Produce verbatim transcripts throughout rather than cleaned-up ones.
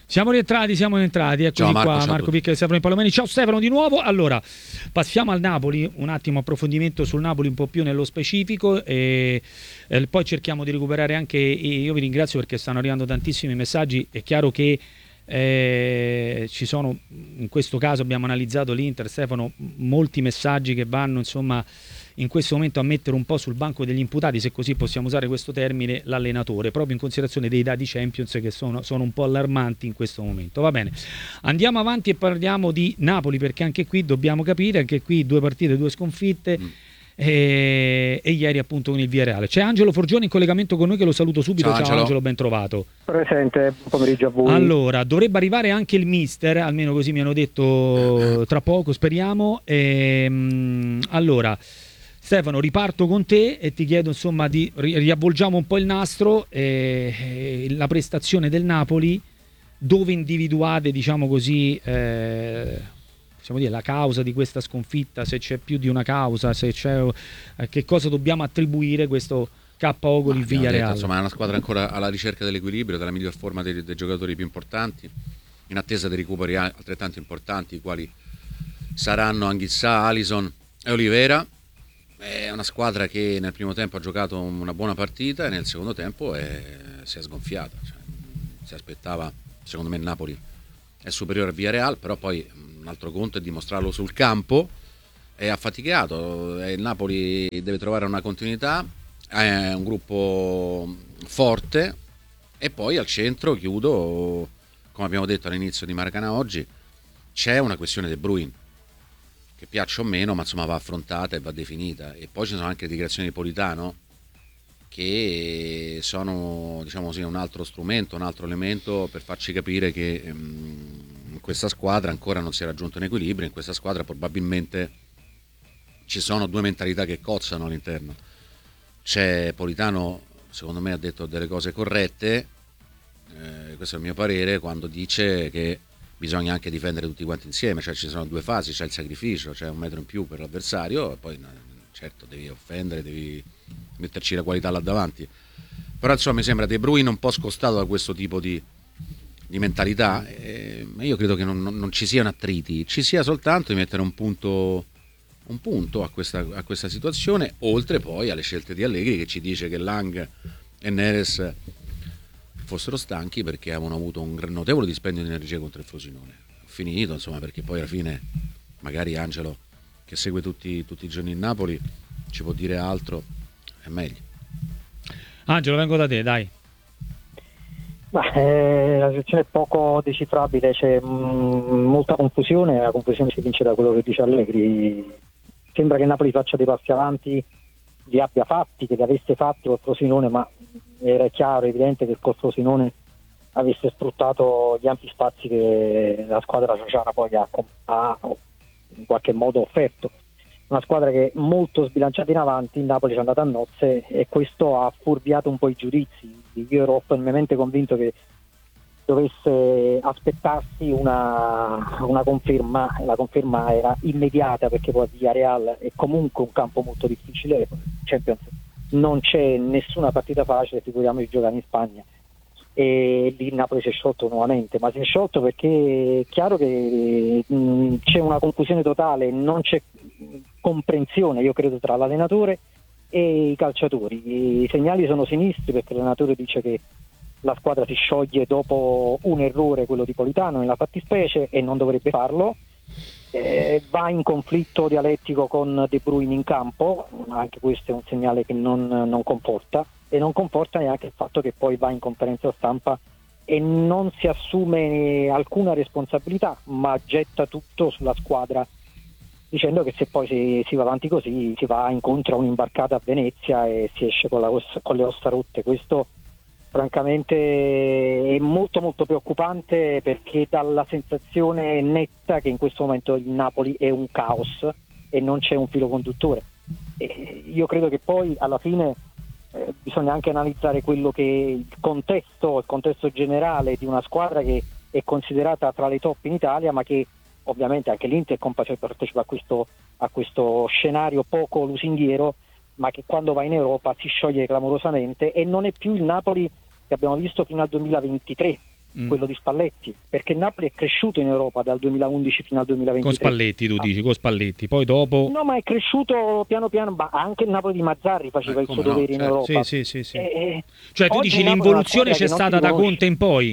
Siamo rientrati, siamo rientrati, eccoci ciao Marco, qua, ciao Marco Picca e Stefano Palomeni. Ciao Stefano di nuovo. Allora, passiamo al Napoli, un attimo approfondimento sul Napoli un po' più nello specifico e, e poi cerchiamo di recuperare anche, io vi ringrazio perché stanno arrivando tantissimi messaggi, è chiaro che eh, ci sono, in questo caso abbiamo analizzato l'Inter, Stefano, molti messaggi che vanno insomma in questo momento a mettere un po' sul banco degli imputati, se così possiamo usare questo termine, l'allenatore, proprio in considerazione dei dati Champions che sono, sono un po' allarmanti in questo momento. Va bene, andiamo avanti e parliamo di Napoli, perché anche qui dobbiamo capire, anche qui due partite, due sconfitte mm. e, e ieri appunto con il Villarreal. C'è Angelo Forgione in collegamento con noi che lo saluto subito. Ciao, Ciao Angelo. Angelo, ben trovato. Presente, buon pomeriggio a voi. Allora, dovrebbe arrivare anche il mister, almeno così mi hanno detto tra poco, speriamo. E, allora... Stefano, riparto con te e ti chiedo insomma di riavvolgiamo un po' il nastro, eh, la prestazione del Napoli, dove individuate, diciamo così, eh, possiamo dire la causa di questa sconfitta, se c'è più di una causa, se c'è eh, che cosa dobbiamo attribuire questo K O con il Villarreal. Insomma, è una squadra ancora alla ricerca dell'equilibrio, della miglior forma dei, dei giocatori più importanti, in attesa di recuperi altrettanto importanti, i quali saranno Anguissà, Alisson e Olivera. È una squadra che nel primo tempo ha giocato una buona partita e nel secondo tempo è, si è sgonfiata. Cioè, si aspettava, secondo me il Napoli è superiore al Villarreal, però poi un altro conto è dimostrarlo sul campo. È affaticato, il Napoli deve trovare una continuità, è un gruppo forte e poi al centro, chiudo, come abbiamo detto all'inizio di Maracanã oggi, c'è una questione De Bruyne, che piaccia o meno, ma insomma va affrontata e va definita. E poi ci sono anche le dichiarazioni di Politano che sono, diciamo così, un altro strumento, un altro elemento per farci capire che um, in questa squadra ancora non si è raggiunto un equilibrio, in questa squadra probabilmente ci sono due mentalità che cozzano all'interno. C'è Politano, secondo me ha detto delle cose corrette, eh, questo è il mio parere, quando dice che bisogna anche difendere tutti quanti insieme, cioè ci sono due fasi, c'è il sacrificio, c'è un metro in più per l'avversario e poi certo devi offendere, devi metterci la qualità là davanti, però insomma mi sembra De Bruyne un po' scostato da questo tipo di, di mentalità e io credo che non, non ci siano attriti, ci sia soltanto di mettere un punto, un punto a, questa, a questa situazione, oltre poi alle scelte di Allegri che ci dice che Lang e Neres fossero stanchi perché avevano avuto un notevole dispendio di energia contro il Frosinone. Ho finito, insomma, perché poi alla fine magari Angelo, che segue tutti, tutti i giorni in Napoli, ci può dire altro, è meglio. Angelo, vengo da te, dai. Ma, eh, la situazione è poco decifrabile, c'è mh, molta confusione, la confusione si vince da quello che dice Allegri. Sembra che Napoli faccia dei passi avanti, li abbia fatti, che li avesse fatti col Frosinone, ma era chiaro, evidente che il col Frosinone avesse sfruttato gli ampi spazi che la squadra sociana poi ha, ha in qualche modo offerto. Una squadra che è molto sbilanciata in avanti, il Napoli ci è andata a nozze e questo ha fuorviato un po' i giudizi. Io ero fermamente convinto che dovesse aspettarsi una, una conferma, la conferma era immediata perché poi Villarreal è comunque un campo molto difficile, Champions non c'è nessuna partita facile, figuriamoci giocare in Spagna, e lì il Napoli si è sciolto nuovamente, ma si è sciolto perché è chiaro che mh, c'è una confusione totale, non c'è comprensione, io credo, tra l'allenatore e i calciatori. I segnali sono sinistri perché l'allenatore dice che la squadra si scioglie dopo un errore, quello di Politano nella fattispecie, e non dovrebbe farlo. Eh, va in conflitto dialettico con De Bruyne in campo, anche questo è un segnale che non, non comporta, e non comporta neanche il fatto che poi va in conferenza stampa e non si assume alcuna responsabilità, ma getta tutto sulla squadra, dicendo che se poi si, si va avanti così si va incontro a un'imbarcata a Venezia e si esce con, la, con le ossa rotte. Questo francamente è molto molto preoccupante perché dà la sensazione netta che in questo momento il Napoli è un caos e non c'è un filo conduttore. E io credo che poi alla fine eh, bisogna anche analizzare quello che è il contesto, il contesto generale di una squadra che è considerata tra le top in Italia, ma che ovviamente anche l'Inter partecipa a questo, a questo scenario poco lusinghiero, ma che quando va in Europa si scioglie clamorosamente e non è più il Napoli che abbiamo visto fino al duemilaventitré, mm. quello di Spalletti, perché il Napoli è cresciuto in Europa dal duemilaundici fino al duemilaventitré. Con Spalletti tu dici, con Spalletti, poi dopo... No, ma è cresciuto piano piano, ma anche il Napoli di Mazzarri faceva eh, il suo no, dovere certo. in Europa. Sì, sì, sì, sì. E, cioè tu dici l'involuzione c'è stata da Conte in poi?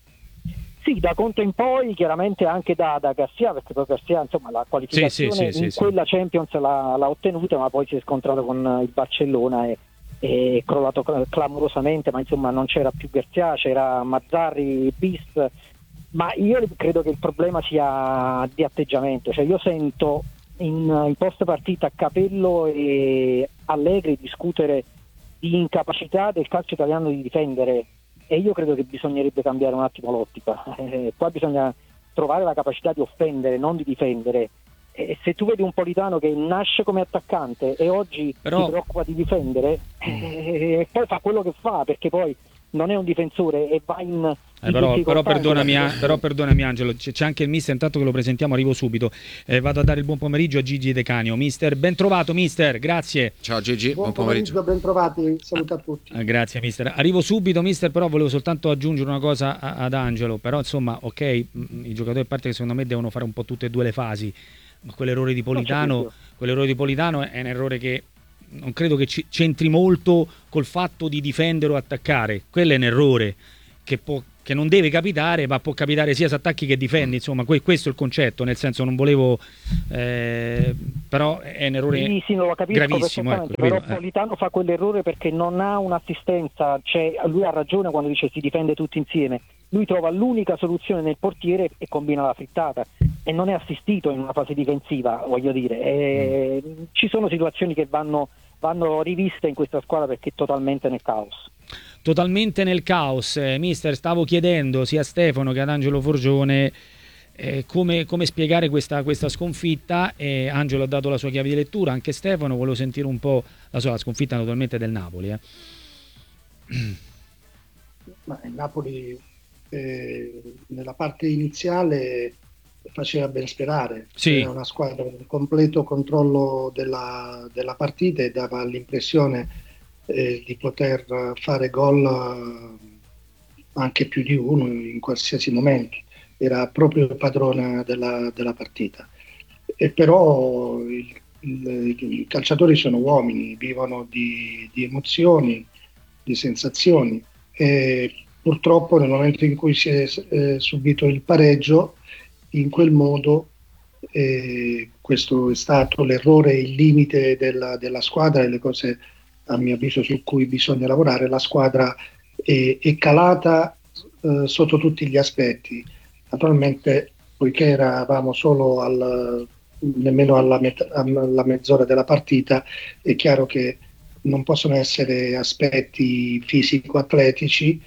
Sì, da Conte in poi, chiaramente anche da, da Garcia, perché poi Garcia insomma la qualificazione sì, sì, sì, in sì, quella sì. Champions l'ha, l'ha ottenuta, ma poi si è scontrato con il Barcellona e è crollato clamorosamente, ma insomma non c'era più Garcia, c'era Mazzarri bis, ma io credo che il problema sia di atteggiamento, cioè io sento in, in post partita Capello e Allegri discutere di incapacità del calcio italiano di difendere, e io credo che bisognerebbe cambiare un attimo l'ottica, eh, qua bisogna trovare la capacità di offendere, non di difendere. E se tu vedi un Politano che nasce come attaccante e oggi Però... si preoccupa di difendere eh, e poi fa quello che fa, perché poi non è un difensore e va in, eh, però, però, perdonami, però perdonami Angelo, c'è, c'è anche il mister, intanto che lo presentiamo arrivo subito, eh, vado a dare il buon pomeriggio a Gigi De Canio. Mister, ben trovato mister, grazie. Ciao Gigi, buon, buon pomeriggio. Ben trovati, saluto a tutti. Ah, grazie mister, arrivo subito mister, però volevo soltanto aggiungere una cosa a, ad Angelo, però insomma ok, i giocatori a parte che secondo me devono fare un po' tutte e due le fasi, ma quell'errore di Politano, quell'errore di Politano è un errore che non credo che ci c'entri molto col fatto di difendere o attaccare. Quello è un errore che, può, che non deve capitare, ma può capitare sia se attacchi che difendi, insomma que- questo è il concetto, nel senso non volevo eh, però è un errore sì, sì, non lo capisco gravissimo, ecco, però capito? Politano eh. fa quell'errore perché non ha un'assistenza, cioè lui ha ragione quando dice si difende tutti insieme, lui trova l'unica soluzione nel portiere e combina la frittata e non è assistito in una fase difensiva, voglio dire, e mm. ci sono situazioni che vanno vanno riviste in questa squadra perché è totalmente nel caos. Totalmente nel caos, eh, mister, stavo chiedendo sia a Stefano che ad Angelo Forgione eh, come, come spiegare questa, questa sconfitta, e Angelo ha dato la sua chiave di lettura, anche Stefano volevo sentire un po' la sua la sconfitta naturalmente del Napoli. Eh. Ma il Napoli eh, nella parte iniziale faceva ben sperare, sì. Era una squadra in completo controllo della, della partita e dava l'impressione eh, di poter fare gol eh, anche più di uno in qualsiasi momento, era proprio il padrone della, della partita. E però il, il, i calciatori sono uomini, vivono di, di emozioni, di sensazioni, e purtroppo nel momento in cui si è eh, subito il pareggio in quel modo, eh, questo è stato l'errore, il limite della, della squadra e le cose a mio avviso su cui bisogna lavorare. La squadra è, è calata eh, sotto tutti gli aspetti, naturalmente poiché eravamo solo al, nemmeno alla, met- alla mezz'ora della partita, è chiaro che non possono essere aspetti fisico-atletici,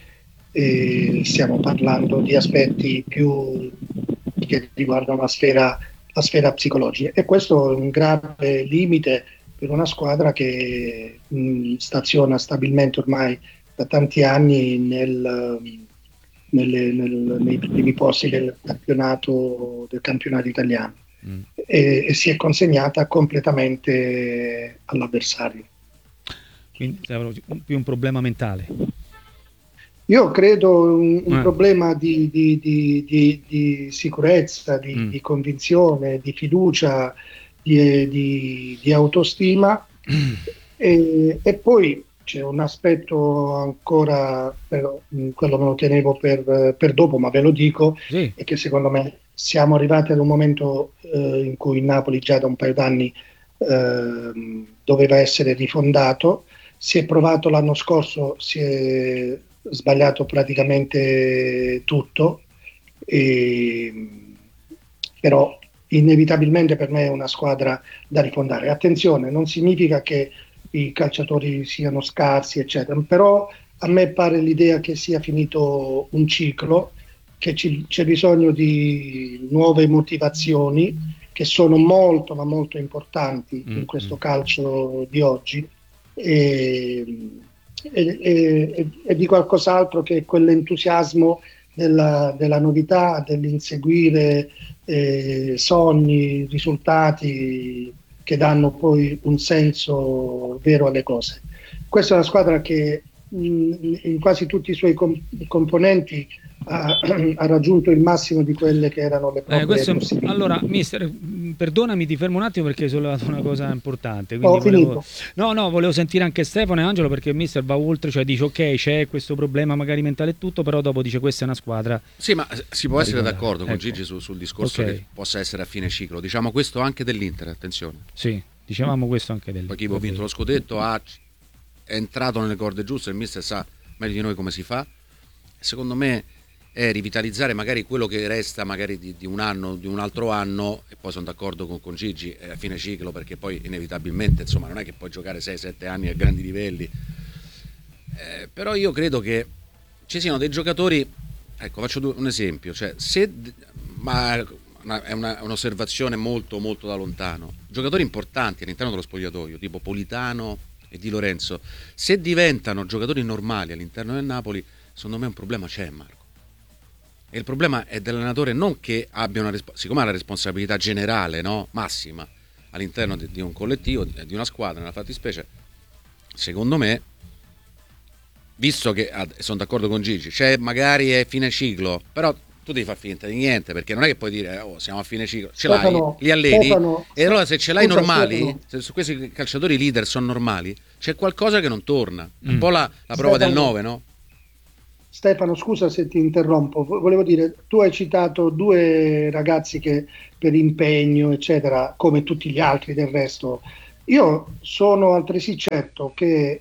eh, stiamo parlando di aspetti più che riguardano la sfera, la sfera psicologica, e questo è un grave limite per una squadra che mh, staziona stabilmente ormai da tanti anni nel, nelle, nel, nei primi posti del campionato, del campionato italiano mm. e, e si è consegnata completamente all'avversario. Quindi più un problema mentale. Io credo un, un eh. problema di, di, di, di, di sicurezza, di, mm. di convinzione, di fiducia, di, di, di autostima mm. e, e poi c'è un aspetto ancora, però, quello me lo tenevo per, per dopo, ma ve lo dico, sì. È che secondo me siamo arrivati ad un momento eh, in cui il Napoli già da un paio d'anni eh, doveva essere rifondato. Si è provato l'anno scorso, si è sbagliato praticamente tutto, e, però inevitabilmente per me è una squadra da rifondare. Attenzione, non significa che i calciatori siano scarsi eccetera, però a me pare l'idea che sia finito un ciclo, che ci, c'è bisogno di nuove motivazioni che sono molto ma molto importanti mm-hmm. in questo calcio di oggi, e E, e, e di qualcos'altro che quell'entusiasmo della, della novità, dell'inseguire eh, sogni, risultati che danno poi un senso vero alle cose. Questa è una squadra che mh, in quasi tutti i suoi com- componenti ha, ha raggiunto il massimo di quelle che erano le proprie eh, questo possibilità. Allora, mister, perdonami, ti fermo un attimo perché hai sollevato una cosa importante. Ho volevo, finito. no, no, volevo sentire anche Stefano e Angelo, perché il mister va oltre, cioè dice ok, c'è questo problema magari mentale e tutto, però dopo dice questa è una squadra. Sì, ma si può essere d'accordo con ecco. Gigi su, sul discorso Okay. che possa essere a fine ciclo. Diciamo questo anche dell'Inter, attenzione. Sì, dicevamo questo anche del. Poi chi ha vinto lo scudetto ha, è entrato nelle corde giuste, il mister sa meglio di noi come si fa. Secondo me è rivitalizzare magari quello che resta magari di, di un anno, di un altro anno, e poi sono d'accordo con, con Gigi, è a fine ciclo, perché poi inevitabilmente insomma non è che puoi giocare sei sette anni a grandi livelli, eh, però io credo che ci siano dei giocatori, ecco faccio un esempio, cioè se, ma una, è una, un'osservazione molto molto da lontano, giocatori importanti all'interno dello spogliatoio tipo Politano e Di Lorenzo, se diventano giocatori normali all'interno del Napoli, secondo me un problema c'è, Marco. E il problema è dell'allenatore, non che abbia una siccome ha la responsabilità generale, no? Massima all'interno di, di un collettivo, di, di una squadra nella fattispecie, secondo me, visto che sono d'accordo con Gigi, cioè magari è fine ciclo, però tu devi far finta di niente, perché non è che puoi dire oh, siamo a fine ciclo, ce Stefano, l'hai, li alleni, Stefano, e allora se ce l'hai scusa, normali, Stefano. se su questi calciatori leader sono normali, c'è qualcosa che non torna, Mm. un po' la, la prova Stefano, del nove, no? Stefano, scusa se ti interrompo, volevo dire, tu hai citato due ragazzi che per impegno, eccetera, come tutti gli altri del resto. Io sono altresì certo che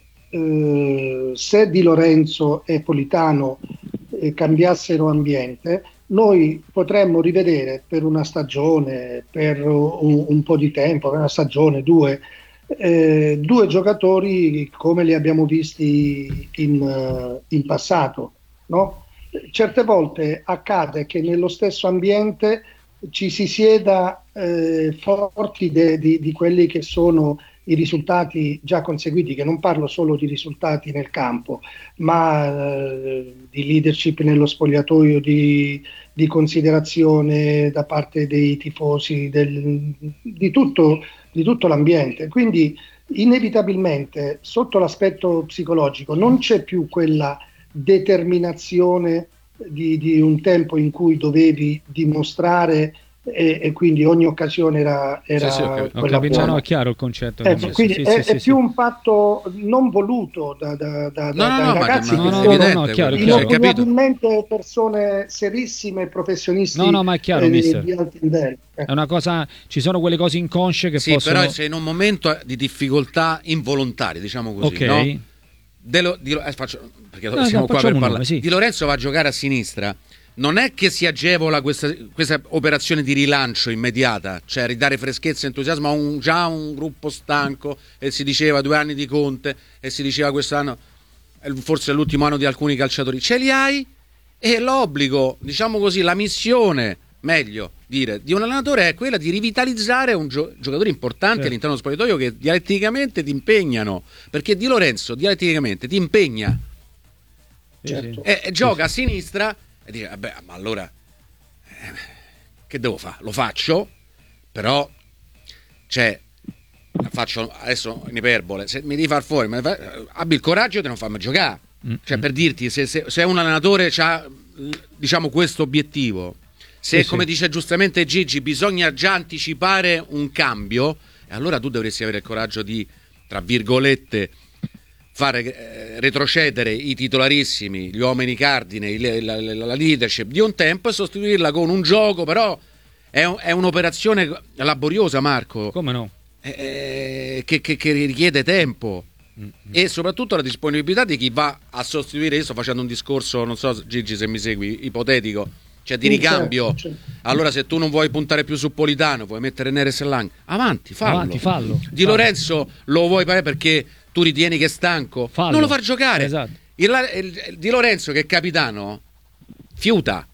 eh, se Di Lorenzo e Politano eh, cambiassero ambiente, noi potremmo rivedere per una stagione, per un, un po' di tempo, per una stagione, due, eh, due giocatori come li abbiamo visti in, uh, in passato. No? Certe volte accade che nello stesso ambiente ci si sieda eh, forti de, di, di quelli che sono i risultati già conseguiti, che non parlo solo di risultati nel campo, ma eh, di leadership nello spogliatoio, di, di considerazione da parte dei tifosi, del, di, tutto, di tutto l'ambiente. Quindi inevitabilmente sotto l'aspetto psicologico non c'è più quella determinazione di, di un tempo in cui dovevi dimostrare e, e quindi ogni occasione era, era sì, sì, ho Ho capito, no, è chiaro il concetto. ecco, quindi sì, è, sì, è sì, più sì. un fatto non voluto da, da, da, No, da, no, dai no, ma- ragazzi ma- che no, no, sono no, no, chiaro, evidente, chiaro. hai capito? inopinabilmente persone serissime e professionisti No, no, ma è chiaro, eh, mister. di alti livelli. È una cosa, ci sono quelle cose inconsce che Sì, possono. però sei in un momento di difficoltà involontaria, diciamo così, Ok. no? De Lo- di Lo- eh, faccio, perché No, siamo no, qua facciamo per un parlare. nome, sì. Di Lorenzo va a giocare a sinistra. Non è che si agevola questa, questa operazione di rilancio immediata, cioè ridare freschezza e entusiasmo a un, già un gruppo stanco, e si diceva due anni di Conte e si diceva quest'anno eh, forse è l'ultimo anno di alcuni calciatori. Ce li hai e l'obbligo, diciamo così, la missione, meglio dire, di un allenatore è quella di rivitalizzare un gio- giocatori importanti Certo. all'interno dello spogliatoio che dialetticamente ti impegnano, perché Di Lorenzo dialetticamente ti impegna. Sì, sì. Certo. E, e gioca a sinistra e dice vabbè, ma allora eh, che devo fare? Lo faccio, però cioè faccio adesso in iperbole, se mi devi far fuori, me ne fai- abbi il coraggio di non farmi giocare. Mm, Cioè mm. per dirti, se, se, se un allenatore ha diciamo questo obiettivo, se Sì, come sì. dice giustamente Gigi bisogna già anticipare un cambio, e allora tu dovresti avere il coraggio di, tra virgolette, fare eh, retrocedere i titolarissimi, gli uomini cardine, il- la, la- la leadership di un tempo e sostituirla con un gioco, però è, un- è un'operazione laboriosa, Marco, Come no? eh, che, che- che richiede tempo e soprattutto la disponibilità di chi va a sostituire. Io sto facendo un discorso, non so Gigi se mi segui, ipotetico, cioè di Sì, ricambio. certo, certo. Allora se tu non vuoi puntare più su Politano, vuoi mettere Neres e Lang, avanti, fallo. Avanti, fallo. Di Lorenzo lo vuoi fare perché tu ritieni che è stanco? Fallo. Non lo far giocare. Esatto. Il, il- il- Di Lorenzo che è capitano fiuta,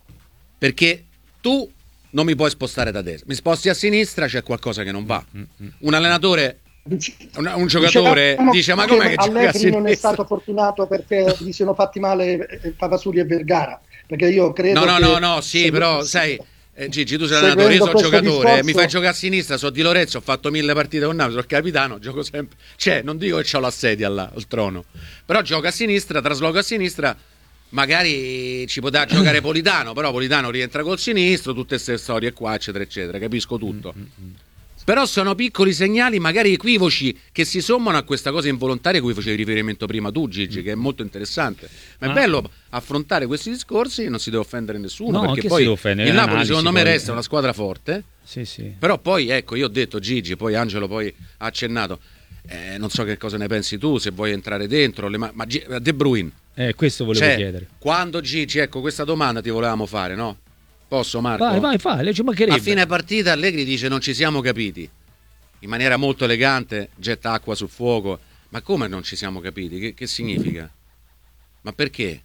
perché tu non mi puoi spostare da destra, mi sposti a sinistra, c'è qualcosa che non va. Un allenatore, un, un giocatore Diciamo dice ma com'è che gioca a Allegri non è sinistra? stato fortunato perché gli sono fatti male eh, Papasuli e Vergara, perché io credo No, no, che no, no, sì, se- però se- sai, eh, Gigi, tu sei seguendo allenatore, io sono questo giocatore, discorso- mi fai giocare a sinistra, sono Di Lorenzo, ho fatto mille partite con Napoli, sono il capitano, gioco sempre, cioè non dico che ho la sedia là, al trono, però gioco a sinistra, trasloco a sinistra, magari ci potrà giocare Politano, però Politano rientra col sinistro, tutte queste storie qua, eccetera, eccetera, capisco tutto. Mm-hmm. Però sono piccoli segnali, magari equivoci, che si sommano a questa cosa involontaria a cui facevi riferimento prima tu, Gigi, che è molto interessante. Ma è ah. bello affrontare questi discorsi, non si deve offendere nessuno, no, perché poi il Napoli secondo me poi... resta una squadra forte. Sì, sì. Però poi, ecco, io ho detto Gigi, poi Angelo poi ha accennato, eh, non so che cosa ne pensi tu, se vuoi entrare dentro, le ma, ma De Bruyne. Eh, questo volevo cioè, chiedere. Quando Gigi, ecco, questa domanda ti volevamo fare, no? Posso, Marco? Vai, vai, fai, ci mancherebbe. A fine partita Allegri dice non ci siamo capiti. In maniera molto elegante getta acqua sul fuoco. Ma come non ci siamo capiti? Che, che significa? Ma perché?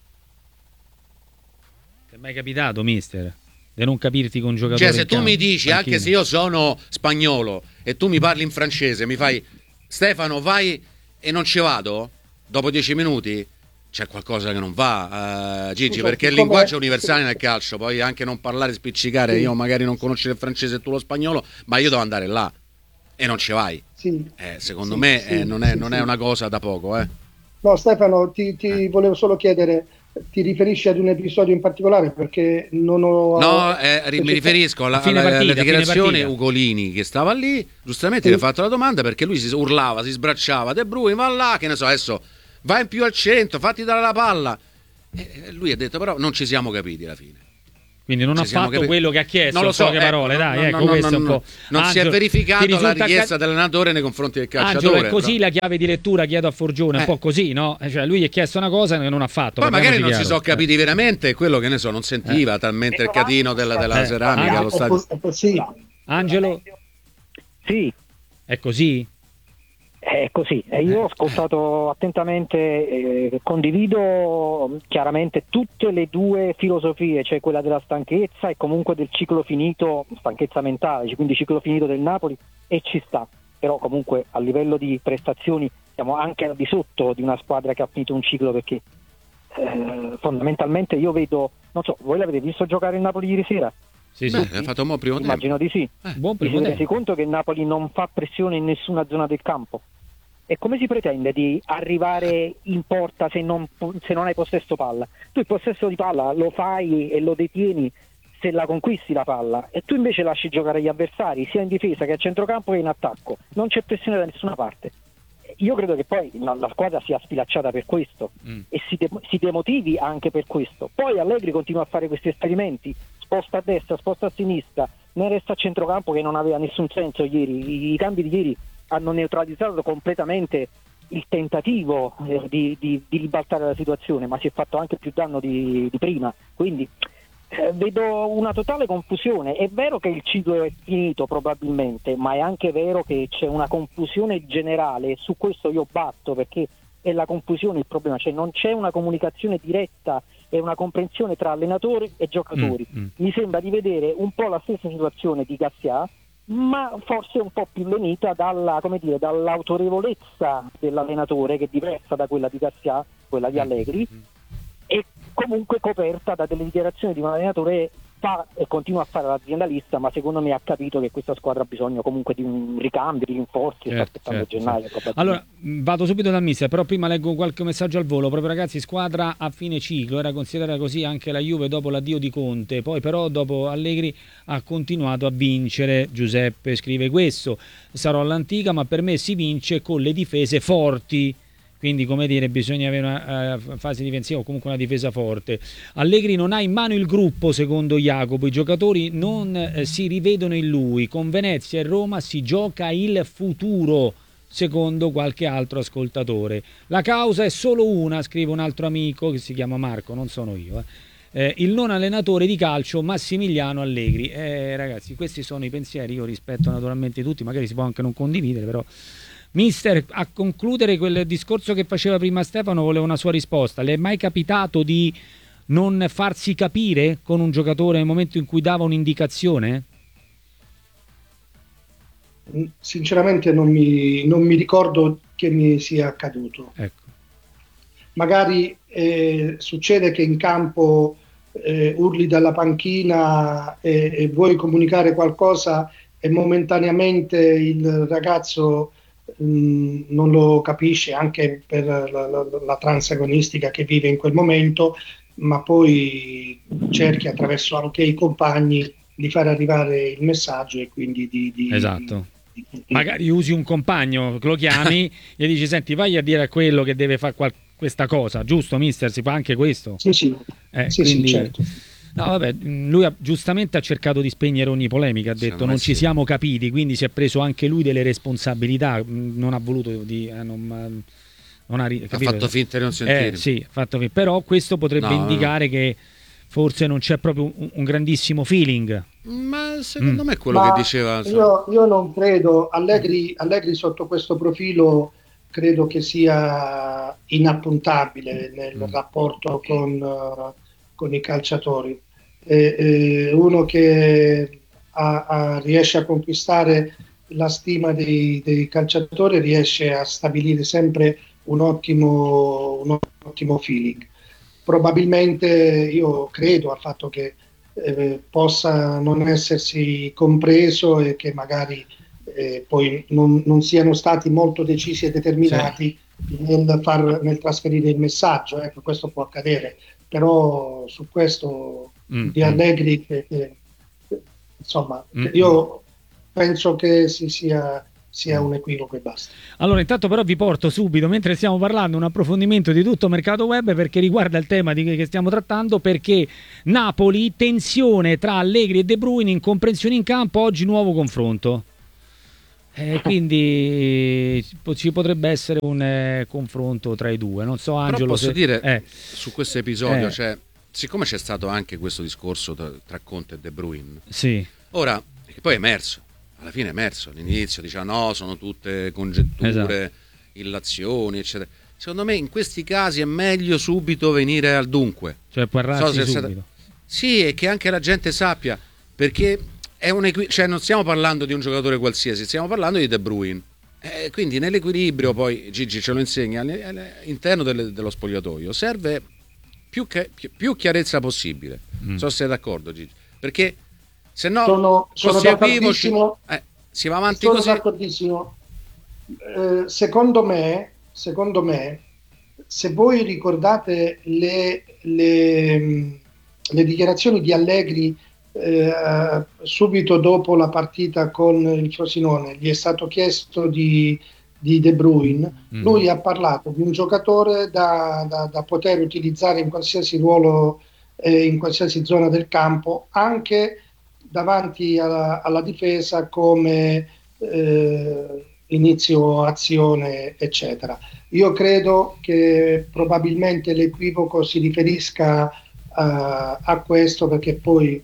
Ti è mai capitato, mister, di non capirti con un giocatore? Cioè, se tu mi dici, panchina, anche se io sono spagnolo e tu mi parli in francese, mi fai Stefano vai e non ci vado dopo dieci minuti, c'è qualcosa che non va, uh, Gigi, Scusa, perché il linguaggio è universale nel calcio. Poi anche non parlare, spiccicare, sì. Io magari non conosco il francese e tu lo spagnolo, ma io devo andare là e non ci vai. Sì. Eh, secondo sì, me sì, eh, non, è, sì, non sì. è una cosa da poco. Eh. No, Stefano, ti, ti eh. volevo solo chiedere, ti riferisci ad un episodio in particolare? Perché non ho... No, eh, mi riferisco alla, alla, partita, alla dichiarazione Ugolini che stava lì, giustamente sì. gli ha fatto la domanda perché lui si urlava, si sbracciava, De Bruyne va là, che ne so, adesso vai in più al centro, fatti dare la palla. E lui ha detto però non ci siamo capiti alla fine. Quindi non ci ha fatto capiti. quello che ha chiesto, non lo so, in poche ecco, parole, no, dai, no, ecco, no, questo no, è un po'. Non Angelo, si è verificato la richiesta ca... dell'allenatore nei confronti del calciatore. Angelo, è così però. La chiave di lettura, chiedo a Forgione, eh. un po' così, no? Cioè lui gli ha chiesto una cosa che non ha fatto. Poi magari non chiaro. si sono capiti eh. veramente, quello che ne so, non sentiva eh. talmente il catino della, della eh. ceramica allo stadio. È così. Angelo? Sì. È così? È così, e io ho ascoltato attentamente, eh, condivido chiaramente tutte le due filosofie, cioè quella della stanchezza e comunque del ciclo finito, stanchezza mentale, quindi ciclo finito del Napoli, e ci sta, però comunque a livello di prestazioni siamo anche al di sotto di una squadra che ha finito un ciclo, perché eh, fondamentalmente io vedo, non so, voi l'avete visto giocare il Napoli ieri sera? Sì, sì. Beh, ha fatto un buon primo Immagino tempo. di sì. Eh, buon Vi primo siete tempo. resi conto che il Napoli non fa pressione in nessuna zona del campo? E come si pretende di arrivare in porta se non, se non hai possesso palla? Tu il possesso di palla lo fai e lo detieni se la conquisti la palla, e tu invece lasci giocare gli avversari sia in difesa che a centrocampo che in attacco. Non c'è pressione da nessuna parte. Io credo che poi no, la squadra sia sfilacciata per questo mm. e si, de- si demotivi anche per questo. Poi Allegri continua a fare questi esperimenti, sposta a destra, sposta a sinistra, ne resta a centrocampo che non aveva nessun senso ieri. I, i cambi di ieri hanno neutralizzato completamente il tentativo eh, di, di, di ribaltare la situazione, ma si è fatto anche più danno di, di prima. Quindi eh, vedo una totale confusione. È vero che il ciclo è finito probabilmente, ma è anche vero che c'è una confusione generale. Su questo io batto, perché è la confusione il problema, cioè non c'è una comunicazione diretta e una comprensione tra allenatori e giocatori. Mm, mm. Mi sembra di vedere un po' la stessa situazione di Garcia, ma forse un po' più lenita dalla, come dire, dall'autorevolezza dell'allenatore, che è diversa da quella di Garcia, quella di Allegri, e comunque coperta da delle dichiarazioni di un allenatore fa e continua a fare l'aziendalista, ma secondo me ha capito che questa squadra ha bisogno comunque di un ricambio, di rinforzi, certo, sta aspettando certo, gennaio. Certo. Allora vado subito dal mister, però prima leggo qualche messaggio al volo. Proprio ragazzi, squadra a fine ciclo, era considerata così anche la Juve dopo l'addio di Conte, poi però dopo Allegri ha continuato a vincere. Giuseppe scrive questo: sarò all'antica, ma per me si vince con le difese forti. Quindi, come dire, bisogna avere una uh, fase difensiva o comunque una difesa forte. Allegri non ha in mano il gruppo, secondo Jacopo. I giocatori non eh, si rivedono in lui. Con Venezia e Roma si gioca il futuro, secondo qualche altro ascoltatore. La causa è solo una, scrive un altro amico che si chiama Marco, non sono io. Eh. Eh, il non allenatore di calcio Massimiliano Allegri. Eh, ragazzi, questi sono i pensieri. Io rispetto naturalmente tutti, magari si può anche non condividere, però... Mister, a concludere quel discorso che faceva prima Stefano, volevo una sua risposta. Le è mai capitato di non farsi capire con un giocatore nel momento in cui dava un'indicazione? Sinceramente non mi, non mi ricordo che mi sia accaduto. Ecco. Magari eh, succede che in campo eh, urli dalla panchina e, e vuoi comunicare qualcosa e momentaneamente il ragazzo mh, non lo capisce anche per la, la, la transagonistica che vive in quel momento, ma poi cerchi attraverso anche i compagni di far arrivare il messaggio e quindi di... di esatto. Di, di, magari usi un compagno, lo chiami e dici senti vai a dire a quello che deve fare qual- questa cosa, giusto mister? Si fa anche questo? Sì, sì, eh, sì, quindi... sì certo. No, vabbè, lui ha, giustamente ha cercato di spegnere ogni polemica, ha detto non ci siamo capiti, quindi si è preso anche lui delle responsabilità, non ha voluto di... Eh, non, non ha, ha fatto finta di non sentire. Eh, sì, fatto finta. Però questo potrebbe no, indicare no. che forse non c'è proprio un, un grandissimo feeling. Ma secondo mm. me è quello Ma che diceva... Io, io non credo, Allegri, Allegri sotto questo profilo credo che sia inappuntabile nel mm. rapporto con... Uh, con i calciatori, eh, eh, uno che ha, ha, riesce a conquistare la stima dei, dei calciatori, riesce a stabilire sempre un ottimo, un ottimo feeling. Probabilmente io credo al fatto che eh, possa non essersi compreso e che magari eh, poi non, non siano stati molto decisi e determinati sì. nel, far, nel trasferire il messaggio, ecco, questo può accadere. Però su questo mm, di Allegri che, che, insomma mm, io penso che si sia, sia un equivoco e basta. Allora intanto però vi porto subito mentre stiamo parlando un approfondimento di tutto mercato web perché riguarda il tema di che stiamo trattando, perché Napoli, tensione tra Allegri e De Bruyne, incomprensioni in campo, oggi nuovo confronto. Eh, quindi ci potrebbe essere un eh, confronto tra i due, non so Angelo. Però posso se... dire eh. su questo episodio, eh. cioè, siccome c'è stato anche questo discorso tra, tra Conte e De Bruyne, sì. ora che poi è emerso, alla fine è emerso, all'inizio diceva no, sono tutte congetture, esatto. illazioni, eccetera. Secondo me in questi casi è meglio subito venire al dunque, cioè parlarsi so subito. Stata... Sì, e che anche la gente sappia, perché è un equi... cioè non stiamo parlando di un giocatore qualsiasi, stiamo parlando di De Bruyne. Eh, quindi nell'equilibrio, poi Gigi ce lo insegna, all'interno del, dello spogliatoio serve più, che, più, più chiarezza possibile. Non mm. so se sei d'accordo Gigi, perché se no sono, sono d'accordissimo, eh, si va avanti sono così. D'accordissimo. Eh, secondo me, secondo me, se voi ricordate le, le, le dichiarazioni di Allegri Eh, subito dopo la partita con il Frosinone, gli è stato chiesto di, di De Bruyne, mm. lui ha parlato di un giocatore da, da, da poter utilizzare in qualsiasi ruolo, eh, in qualsiasi zona del campo, anche davanti alla, alla difesa come eh, inizio azione eccetera. Io credo che probabilmente l'equivoco si riferisca a, a questo, perché poi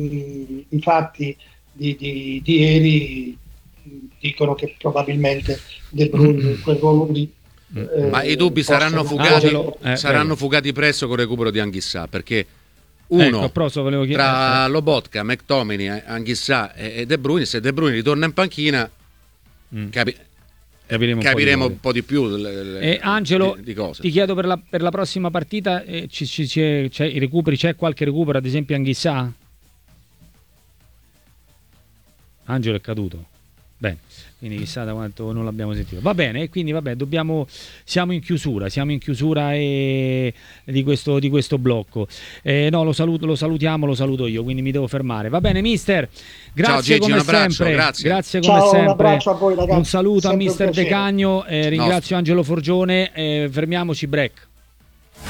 infatti di, di, di ieri dicono che probabilmente De Bruyne in quel ruolo lì eh, ma i dubbi saranno fugati Angelo, eh, saranno fugati presto con il recupero di Anghissà, perché uno ecco, chiedere, tra eh. Lobotka, McTominay, Anghissà e De Bruyne, se De Bruyne ritorna in panchina mm. capi- capiremo, capiremo un po' di, un po' di più le, le, eh, Angelo di, di cose. Ti chiedo per la, per la prossima partita eh, ci, ci, c'è, c'è i recuperi, c'è qualche recupero ad esempio Anghissà? Angelo è caduto. Bene, quindi chissà da quanto non l'abbiamo sentito. Va bene, quindi vabbè, dobbiamo siamo in chiusura, siamo in chiusura e, di questo di questo blocco. Eh, no, lo saluto, lo salutiamo, lo saluto io, quindi mi devo fermare. Va bene, mister. Grazie. Ciao, Gigi, come sempre. Grazie. Grazie come Ciao, sempre. Un abbraccio a voi, ragazzi. Un saluto sempre a mister De Cagno, eh, ringrazio no. Angelo Forgione, eh, fermiamoci break.